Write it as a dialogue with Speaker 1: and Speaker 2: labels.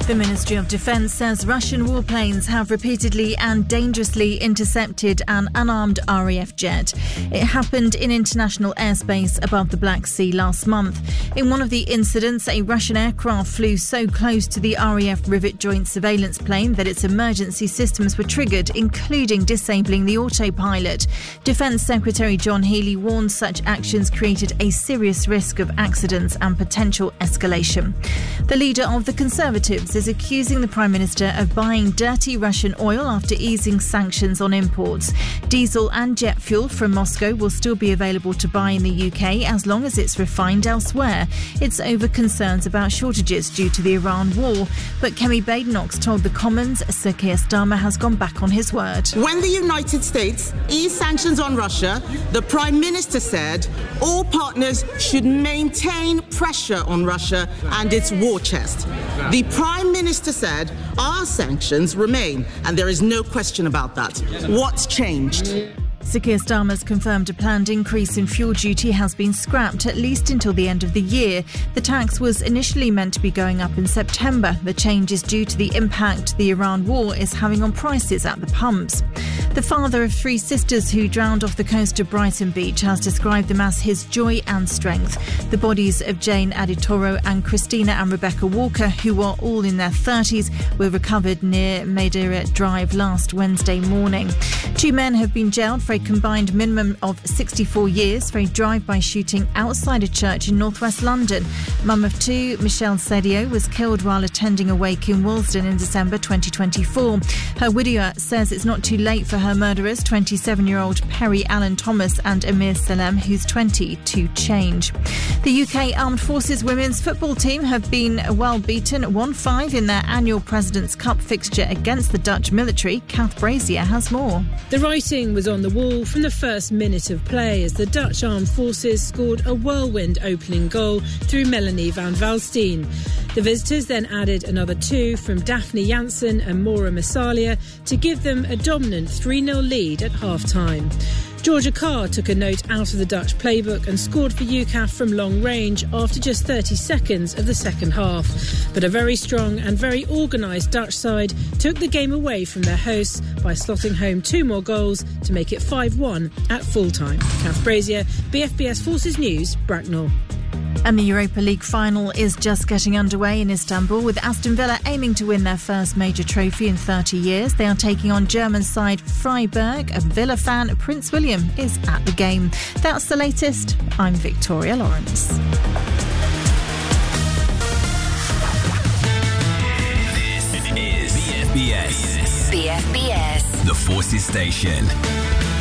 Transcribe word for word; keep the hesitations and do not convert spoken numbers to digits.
Speaker 1: The Ministry of Defence says Russian warplanes have repeatedly and dangerously intercepted an unarmed R A F jet. It happened in international airspace above the Black Sea last month. In one of the incidents, a Russian aircraft flew so close to the R A F Rivet joint surveillance plane that its emergency systems were triggered, including disabling the autopilot. Defence Secretary John Healey warned such actions created a serious risk of accidents and potential escalation. The leader of the Conservatives is accusing the Prime Minister of buying dirty Russian oil after easing sanctions on imports. Diesel and jet fuel from Moscow will still be available to buy in the U K as long as it's refined elsewhere. It's over concerns about shortages due to the Iran war. But Kemi Badenoch told the Commons Sir Keir Starmer has gone back on his word.
Speaker 2: When the United States eased sanctions on Russia, the Prime Minister said all partners should maintain pressure on Russia and its war chest. The Prime Minister said our sanctions remain, and there is no question about that. What's changed?
Speaker 1: Sir Keir Starmer's confirmed a planned increase in fuel duty has been scrapped, at least until the end of the year. The tax was initially meant to be going up in September. The change is due to the impact the Iran war is having on prices at the pumps. The father of three sisters who drowned off the coast of Brighton Beach has described them as his joy and strength. The bodies of Jane Aditoro and Christina and Rebecca Walker, who are all in their thirties, were recovered near Madeira Drive last Wednesday morning. Two men have been jailed for a combined minimum of sixty-four years for a drive-by shooting outside a church in northwest London. Mum of two, Michelle Sedio, was killed while attending a wake in Willesden in December twenty twenty-four. Her widower says it's not too late for her murderers, twenty-seven-year-old Perry Allen Thomas and Amir Salem, who's twenty, to change. The U K Armed Forces women's football team have been well beaten one five in their annual President's Cup fixture against the Dutch military. Kath Brazier has more.
Speaker 3: The writing was on the wall from the first minute of play as the Dutch Armed Forces scored a whirlwind opening goal through Melanie van Valsteen. The visitors then added another two from Daphne Janssen and Maura Massalia to give them a dominant three nil lead at half-time. Georgia Carr took a note out of the Dutch playbook and scored for U C A F from long range after just thirty seconds of the second half. But a very strong and very organised Dutch side took the game away from their hosts by slotting home two more goals to make it five one at full-time. Kath Brazier, B F B S Forces News, Bracknell.
Speaker 1: And the Europa League final is just getting underway in Istanbul, with Aston Villa aiming to win their first major trophy in thirty years. They are taking on German side Freiburg. A Villa fan, Prince William, is at the game. That's the latest. I'm Victoria Lawrence.
Speaker 4: This is B F B S.
Speaker 5: B F B S.
Speaker 4: The Forces Station.